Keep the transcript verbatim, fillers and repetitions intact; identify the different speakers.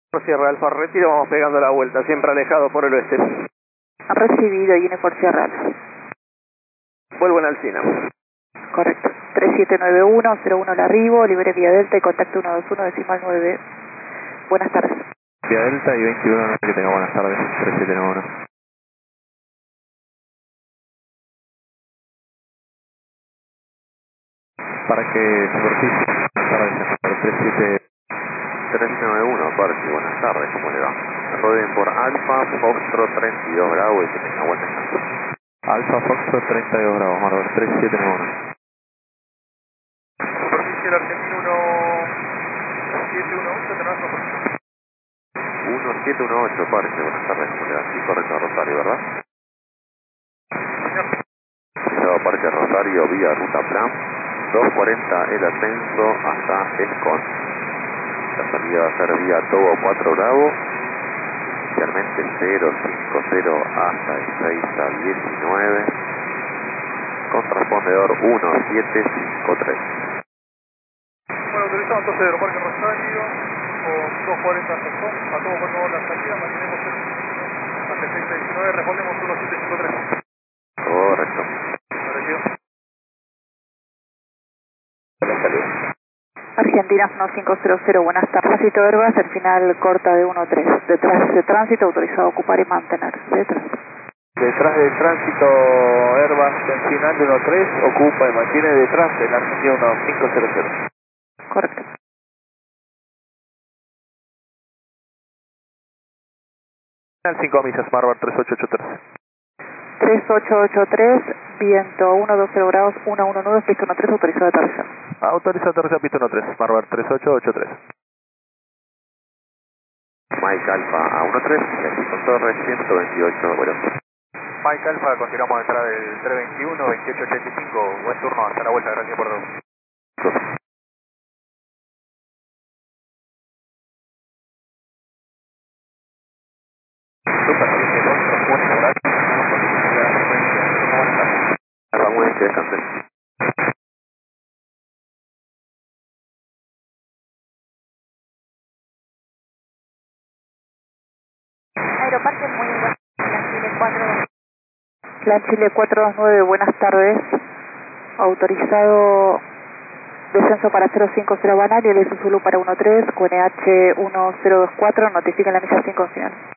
Speaker 1: Sierra Alfa, retiro, vamos pegando la vuelta, siempre alejado por el oeste.
Speaker 2: Recibido, Unifor Sierra Alfa.
Speaker 1: Vuelvo en Alcina.
Speaker 2: Correcto. tres siete nueve uno cero uno el arribo, libre vía Delta y contacto uno dos uno decimal nueve. Buenas tardes.
Speaker 3: Vía Delta y veintiuno, que tenga buenas tardes, tres siete nueve uno. Para que superficie, buenas tardes, tres siete
Speaker 4: tres nueve uno, Parque, buenas tardes, ¿cómo le va? Rodeen por Alfa, Foxtrot treinta y dos Bravo y que tenga buen descanso.
Speaker 3: Alfa Foxtrot treinta y dos Bravo, Marvel tres siete nueve uno.
Speaker 1: Superficie Argentino uno siete uno ocho, tenemos superficie.
Speaker 4: uno siete uno ocho, Parque, buenas tardes, ¿cómo le va? Sí, correcto, Rosario, ¿verdad? Señor. Parque Rosario, vía Ruta Plan, doscientos cuarenta el ascenso hasta Escon. La salida va a ser vía Togo cuatro Bravo, inicialmente cero cinco cero hasta el seis a diecinueve, con transpondedor uno siete cinco tres.
Speaker 1: Bueno, utilizamos entonces Aeroparque Rosario, con doscientos cuarenta Secón, a todo por favor la salida, mantenemos el hasta el seis a diecinueve, respondemos uno siete cinco tres.
Speaker 4: Correcto.
Speaker 1: Correcto.
Speaker 4: La salida.
Speaker 2: Argentina uno cinco cero cero, buenas tardes. Tránsito Airbus, el final corta de uno tres. Detrás de tránsito, autorizado a ocupar y mantener. Detrás.
Speaker 1: Detrás del tránsito Airbus, en final de uno tres, ocupa y mantiene detrás del Argentina uno cinco cero cero.
Speaker 2: Correcto.
Speaker 1: cinco millas, Marbar tres ocho ocho tres.
Speaker 2: tres ocho ocho tres, viento uno dos cero grados, uno uno nueve, pista uno tres, autorizado a aterrizar.
Speaker 1: Autorizado a aterrizar, pista uno tres, Marbar tres ocho ocho tres.
Speaker 4: Mike Alfa a uno tres, y aquí con torre ciento veintiocho, bueno.
Speaker 1: Mike Alfa, continuamos a entrar del tres veintiuno, veintiocho ochenta y cinco, buen turno, hasta la vuelta, gracias por todo.
Speaker 4: Super, muy bien, que descansen.
Speaker 2: Aeroparque muy bueno. Plan Chile cuatro dos nueve, buenas tardes. Autorizado descenso para cero cinco cero Banal y el S Zulu para uno tres, Q N H uno cero dos cuatro, notifiquen la misa cinco, señor.